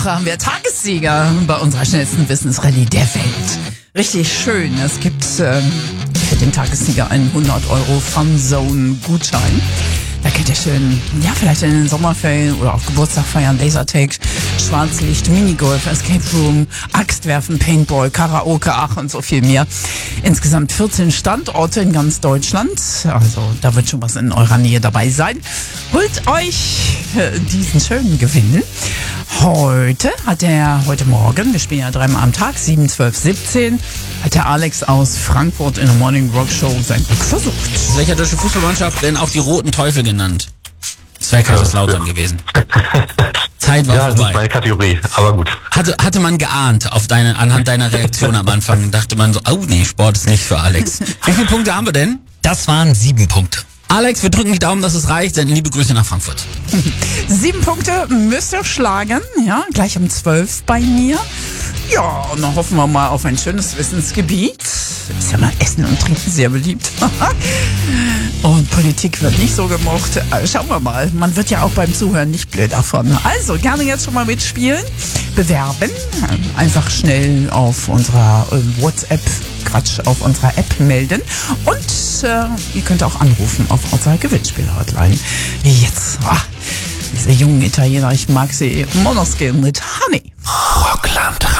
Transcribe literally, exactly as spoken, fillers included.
Woche haben wir Tagessieger bei unserer schnellsten Wissensrallye der Welt. Richtig schön. Es gibt ähm, für den Tagessieger einen hundert Euro Funzone-Gutschein. Da könnt ihr schön, ja, vielleicht in den Sommerferien oder auf Geburtstag feiern, Lasertag, Schwarzlicht, Minigolf, Escape Room, Axtwerfen, Paintball, Karaoke, ach und so viel mehr. Insgesamt vierzehn Standorte in ganz Deutschland. Also da wird schon was in eurer Nähe dabei sein. Holt euch äh, diesen schönen Gewinn. Heute hat der, heute Morgen, wir spielen ja dreimal am Tag, sieben, zwölf, siebzehn, hat der Alex aus Frankfurt in der Morning Rock Show sein Glück versucht. Welcher deutsche Fußballmannschaft denn auch die Roten Teufel genannt? Das wäre Kaiserslautern gewesen. Zeit war ja, vorbei. Das ist meine Kategorie, aber gut. Hatte, hatte man geahnt auf deine, anhand deiner Reaktion am Anfang, dachte man so, oh nee, Sport ist nicht für Alex. Wie viele Punkte haben wir denn? Das waren sieben Punkte. Alex, wir drücken die Daumen, dass es reicht. Senden liebe Grüße nach Frankfurt. Sieben Punkte müsst ihr schlagen, ja, gleich um zwölf bei mir. Ja, und dann hoffen wir mal auf ein schönes Wissensgebiet. Ist ja mal Essen und Trinken sehr beliebt. Und Politik wird nicht so gemocht. Schauen wir mal. Man wird ja auch beim Zuhören nicht blöd davon. Also, gerne jetzt schon mal mitspielen. Bewerben. Einfach schnell auf unserer äh, WhatsApp, Quatsch, auf unserer App melden. Und äh, ihr könnt auch anrufen auf unserer Gewinnspiel-Hotline. Jetzt, ah, diese jungen Italiener, ich mag sie. Monoskin mit Honey. Rockland.